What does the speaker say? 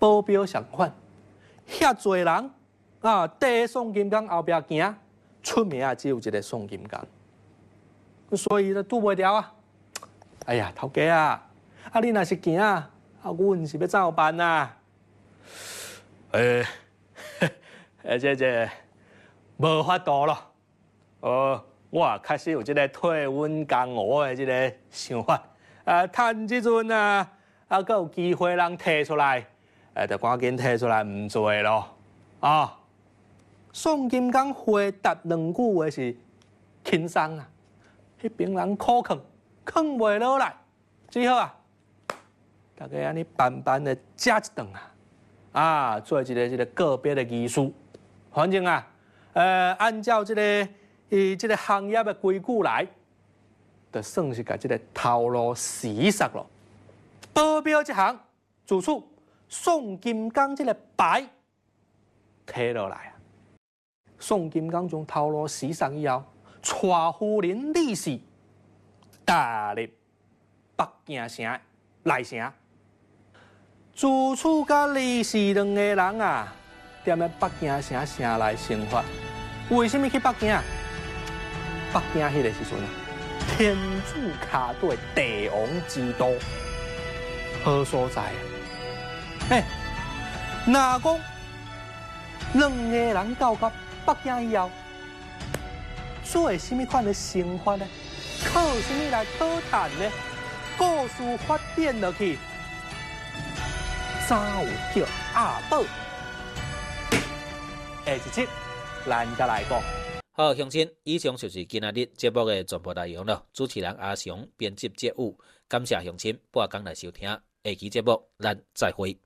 保镖相反，遐侪人啊，在宋金刚后壁行，出名啊只有一个宋金刚，所以就拄袂牢啊。哎呀，头家啊，你若是行啊，阮是要怎么办啊？这无法度咯。我确实有这个退阮江湖的这个想法。趁即阵啊，阁有机会人提出来，就赶紧提出来，唔做咯。宋金刚回答两句话是轻松啊，迄边人苦啃袂落来，只好啊，大家安尼慢慢的食一顿做一个个别的仪式。反正啊，按照这个行业的规矩来，就算是甲这个头路洗煞咯。保镖这行，自此宋金刚这个牌摕落来啊。宋金刚将头路洗煞以后，带夫人李氏踏入北京城内城。自此，甲李氏两个人啊，踮咧北京城内生活。为什么去北京？北京迄个时阵啊，天子卡对帝王之都，好所在啊！若讲两个人到北京以后，做什么款的生活呢？靠什么来讨谈呢？故事发展落去，早有叫阿宝。下一集，咱再来讲。 好，乡亲，以上就是今仔日节目的全部内容了。主持人阿翔，编辑节务，感谢乡亲半工来收听。下期节目咱再会。